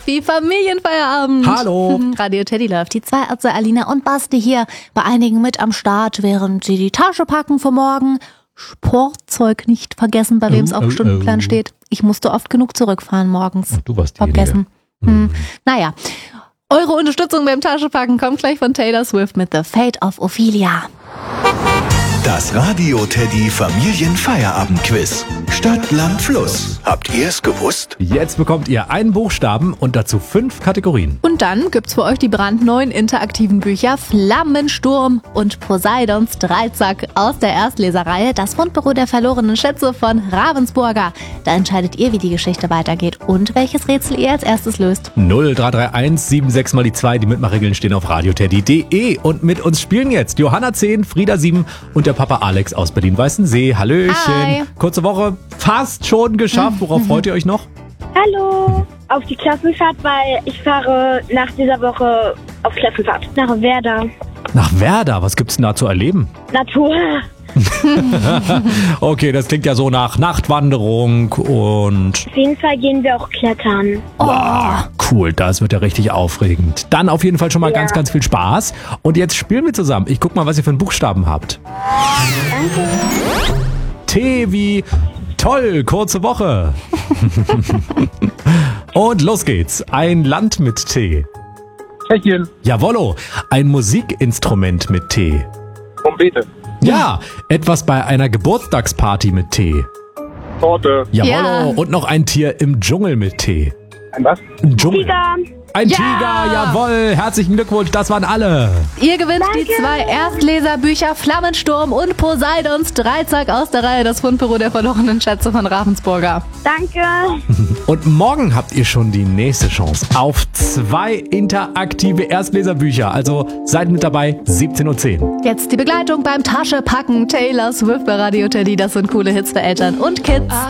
Teddy, Familienfeierabend. Hallo. Radio Teddy läuft. Die zwei Ärzte Alina und Basti hier bei einigen mit am Start, während sie die Tasche packen für morgen. Sportzeug nicht vergessen, bei wem es auf dem Stundenplan steht. Ich musste oft genug zurückfahren morgens. Du warst vergessen. Naja, eure Unterstützung beim Taschepacken kommt gleich von Taylor Swift mit The Fate of Ophelia. Das Radio Teddy Familienfeierabend-Quiz. Stadt, Land, Fluss. Habt ihr es gewusst? Jetzt bekommt ihr einen Buchstaben und dazu 5 Kategorien. Und dann gibt's für euch die brandneuen interaktiven Bücher Flammensturm und Poseidons Dreizack aus der Erstleserreihe Das Fundbüro der verlorenen Schätze von Ravensburger. Da entscheidet ihr, wie die Geschichte weitergeht und welches Rätsel ihr als erstes löst. 0331 76 mal die 2. Die Mitmachregeln stehen auf radioteddy.de. Und mit uns spielen jetzt Johanna 10, Frieda 7 und der Papa Alex aus Berlin-Weißensee. Hallöchen. Hi. Kurze Woche, fast schon geschafft. Worauf freut ihr euch noch? Hallo, auf die Klassenfahrt, weil ich fahre nach dieser Woche auf Klassenfahrt. Nach Werder. Nach Werder, was gibt's denn da zu erleben? Natur. Okay, das klingt ja so nach Nachtwanderung und... Auf jeden Fall gehen wir auch klettern. Wow, cool, das wird ja richtig aufregend. Dann auf jeden Fall schon mal ganz, ganz viel Spaß. Und jetzt spielen wir zusammen. Ich guck mal, was ihr für einen Buchstaben habt. Danke. T wie toll, kurze Woche. Und los geht's. Ein Land mit T. Tschechien. Jawollo, ein Musikinstrument mit T. Trompete. Ja, etwas bei einer Geburtstagsparty mit T. Torte. Jawollo, Ja. und noch ein Tier im Dschungel mit T. Ein was? Ein Dschungel. Tiger. Ein Ja. Tiger, jawohl. Herzlichen Glückwunsch, das waren alle. Ihr gewinnt die Danke. 2 Erstleserbücher Flammensturm und Poseidons Dreizack aus der Reihe Das Fundbüro der verlorenen Schätze von Ravensburger. Danke. Und morgen habt ihr schon die nächste Chance auf 2 interaktive Erstleserbücher. Also seid mit dabei, 17:10 Uhr. Jetzt die Begleitung beim Taschepacken. Taylor Swift bei Radio Teddy. Das sind coole Hits für Eltern und Kids.